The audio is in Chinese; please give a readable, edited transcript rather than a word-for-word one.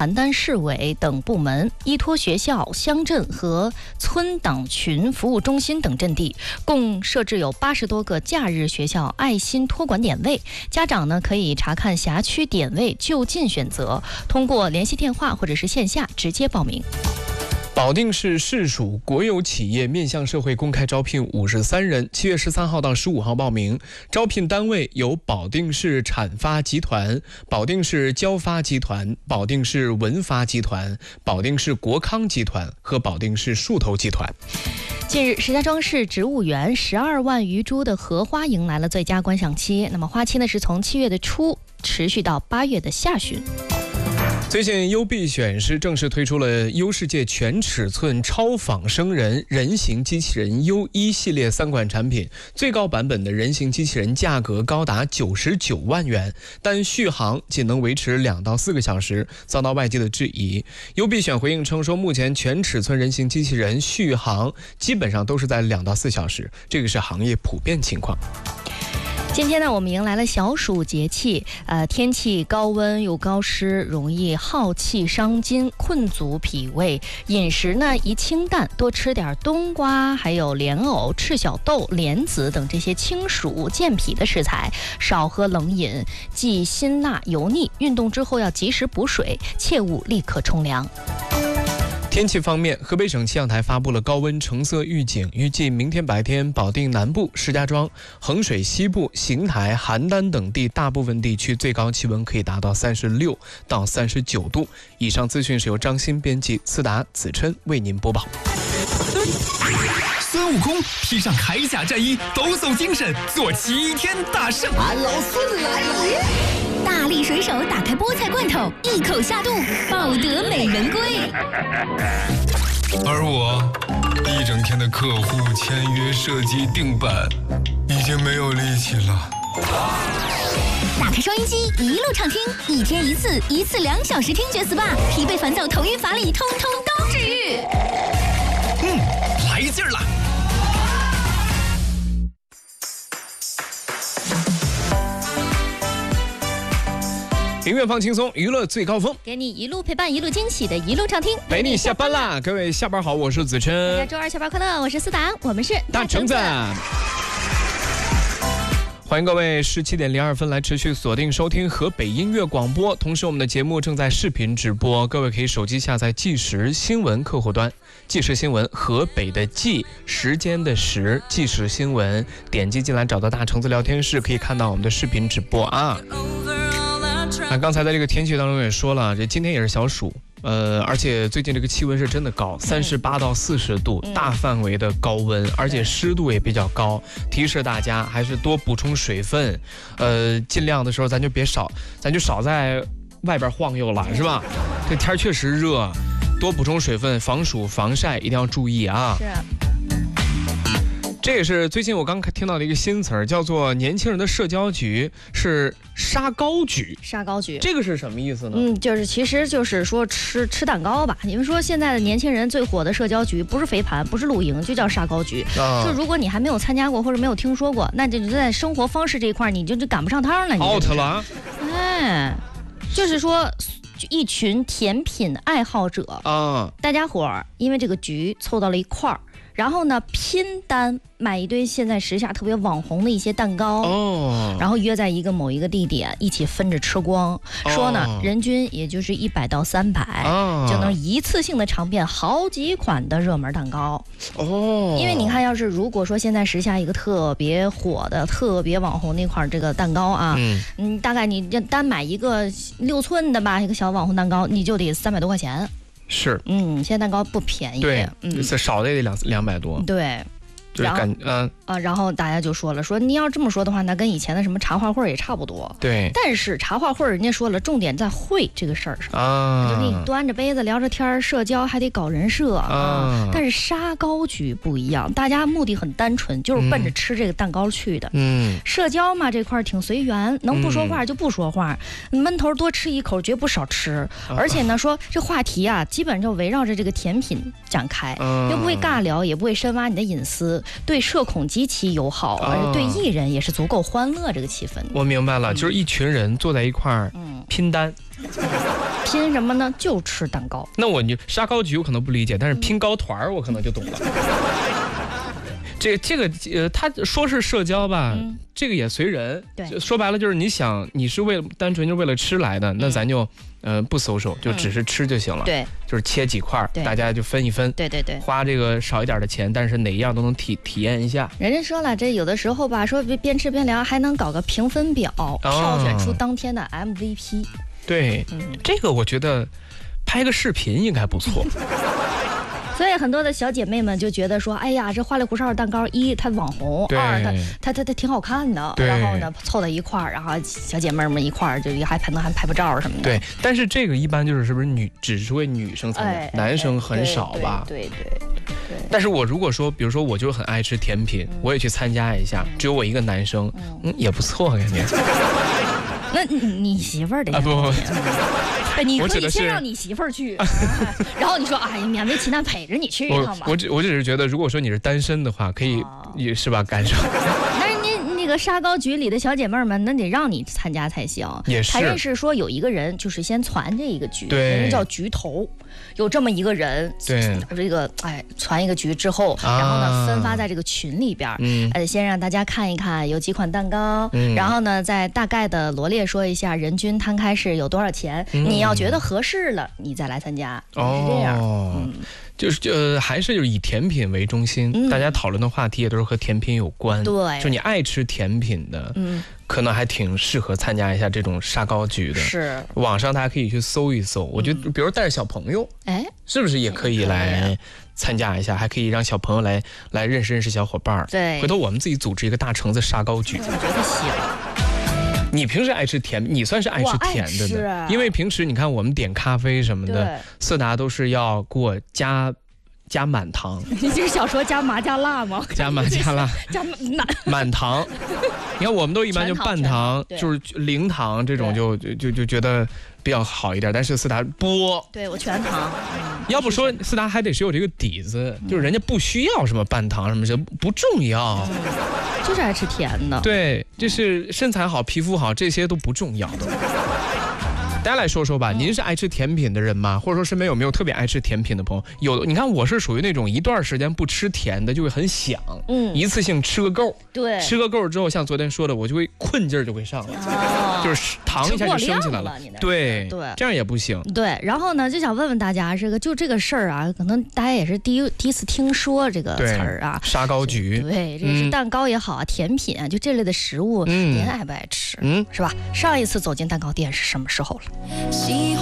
邯郸市委等部门依托学校、乡镇和村党群服务中心等阵地，共设置有80多个假日学校爱心托管点位。家长呢可以查看辖区点位就近选择，通过联系电话或者是线下直接报名。 保定市市属国有企业面向社会公开招聘53人，7月13号到15号报名。招聘单位有保定市产发集团、保定市交发集团、保定市文发集团、保定市国康集团和保定市树头集团。 近日，石家庄市植物园12万余株的荷花迎来了最佳观赏期。那么花期呢是从7月的初持续到8月的下旬。 最近优必选是正式推出了优世界全尺寸超仿生人人形机器人优1系列3款产品，最高版本的人形机器人价格高达99万元，但续航仅能维持2到4个小时，遭到外界的质疑。优必选回应称说，目前全尺寸人形机器人续航基本上都是在2到4小时，这个是行业普遍情况。 今天呢，我们迎来了小暑节气，天气高温又高湿，容易耗气伤筋，困阻脾胃。饮食呢宜清淡，多吃点冬瓜，还有莲藕、赤小豆、莲子等这些清暑健脾的食材，少喝冷饮，忌辛辣油腻。运动之后要及时补水，切勿立刻冲凉。 天气方面，河北省气象台发布了高温橙色预警，预计明天白天，保定南部、石家庄、衡水西部、邢台、邯郸等地大部分地区最高气温可以达到36到39度。以上资讯是由张鑫编辑，次达、子琛为您播报。 孙悟空披上铠甲战衣，抖擞精神，做齐天大圣。 俺老孙来了！ 大力水手打开菠菜罐头，一口下肚，抱得美人归。 而我一整天的客户签约、设计、定版，已经没有力气了。 打开收音机，一路畅听，一天一次2小时听觉 SPA， 疲惫烦躁、头晕乏力，通通都治愈。 来劲儿了！ 音乐放轻松，娱乐最高峰， 给你一路陪伴，一路惊喜的一路畅听， 陪你下班啦！各位下班好，我是子琛。 大家周二下班快乐，我是思达，我们是大橙子。欢迎各位17点02分来持续锁定收听河北音乐广播，同时我们的节目正在视频直播，各位可以手机下载即时新闻客户端，即时新闻河北的即，时间的时，即时新闻，点击进来找到大橙子聊天室，可以看到我们的视频直播啊。刚才在这个天气当中也说了，这今天也是小暑，而且最近这个气温是真的高，38到40度，大范围的高温，而且湿度也比较高，提示大家还是多补充水分，尽量的时候咱就少在外边晃悠了，是吧？这天确实热，多补充水分，防暑防晒一定要注意啊。 是。 这也是最近我刚听到的一个新词儿，叫做年轻人的社交局是沙高局。沙高局，这个是什么意思呢？ 其实就是说吃蛋糕吧。你们说现在的年轻人最火的社交局，不是飞盘，不是露营，就叫沙高局。就如果你还没有参加过或者没有听说过，那就在生活方式这一块你就赶不上趟了。 out 了。 就是说。一群甜品爱好者大家伙儿因为这个局凑到了一块儿，然后呢拼单买一堆现在时下特别网红的一些蛋糕，然后约在某一个地点一起分着吃光，说呢人均也就是100到300，就能一次性的尝遍好几款的热门蛋糕。因为你看，要是如果说现在时下一个特别火的、特别网红那块这个蛋糕啊，大概你单买一个6寸的吧，一个小网红蛋糕，你就得300多块钱。 是， 现在蛋糕不便宜， 对，少的也得200多， 对。然后大家就说了，说你要这么说的话，那跟以前的什么茶话会也差不多。 对， 但是茶话会人家说了，重点在会这个事儿上就你端着杯子聊着天，社交还得搞人设但是沙高局不一样，大家目的很单纯，就是奔着吃这个蛋糕去的。社交嘛这块挺随缘，能不说话就不说话，闷头多吃一口，绝不少吃。而且呢，说这话题啊，基本就围绕着这个甜品展开，又不会尬聊，也不会深挖你的隐私。对社恐极其友好，而且对艺人也是足够欢乐这个气氛。 我明白了，就是一群人坐在一块儿拼单。 拼什么呢？就吃蛋糕。 那你沙糕局我可能不理解，但是拼糕团我可能就懂了。这个他说是社交吧，这个也随人。 对， 说白了就是你是单纯就为了吃来的，那咱就不social，就只是吃就行了。 对， 就是切几块，大家就分一分。 对， 花这个少一点的钱，但是哪一样都能体验一下。 人家说了，这有的时候吧，说边吃边聊，还能搞个评分表，票选出当天的 MVP。 对，这个我觉得拍个视频应该不错。 所以很多的小姐妹们就觉得说，哎呀，这花里胡哨的蛋糕，一它网红，二它挺好看的，然后呢凑到一块儿，然后小姐妹们一块儿就还拍拍照什么的。 对，但是这个一般是不是只是为女生参加，男生很少吧？ 对。 但是我如果说，比如说我就很爱吃甜品，我也去参加一下，只有我一个男生，也不错，感觉。 那你媳妇儿得不。 你可以先让你媳妇儿去，然后你说哎，勉为其难陪着你去一趟吧。 我只是觉得，如果说你是单身的话，可以也是吧，感受。 但是您那个沙糕局里的小姐妹们，那得让你参加才行。 也是。 还认识说有一个人就是先传这一个局， 人家叫局头，有这么一个人， 对， 这个传一个局之后，然后呢分发在这个群里边，先让大家看一看有几款蛋糕，然后呢再大概的罗列说一下人均摊开是有多少钱，你要觉得合适了，你再来参加，是这样。 就是还是以甜品为中心，大家讨论的话题也都是和甜品有关。 对， 就你爱吃甜品的，可能还挺适合参加一下这种沙糕局的。 是， 网上大家可以去搜一搜。我觉得，比如带着小朋友，是不是也可以来参加一下？还可以让小朋友来认识小伙伴。 对， 回头我们自己组织一个大橙子沙糕局。 我觉得行。 你平时爱吃甜，你算是爱吃甜的呢？因为平时你看我们点咖啡什么的，色达都是要给我加满糖。 你是想说加麻加辣吗？ 加麻加辣， 加满糖。你看我们都一般就半糖，就是零糖这种就觉得比较好一点，但是色达不， 对我全糖。 要不说色达还得是有这个底子，就是人家不需要什么半糖什么的，不重要。 就是爱吃甜的， 对，就是身材好、皮肤好，这些都不重要。大家来说说吧，您是爱吃甜品的人吗？或者说身边有没有特别爱吃甜品的朋友？有，你看我是属于那种一段时间不吃甜的就会很想，一次性吃个够。 对， 吃个够之后，像昨天说的，我就会困劲儿就会上来，就是糖一下就升起来了。对，这样也不行。 对，然后呢，就想问问大家，这个事儿啊，可能大家也是第一次听说这个词儿啊。 沙糕局， 对，这是蛋糕也好啊，甜品啊，就这类的食物，您爱不爱吃？是吧？上一次走进蛋糕店是什么时候了？ 喜欢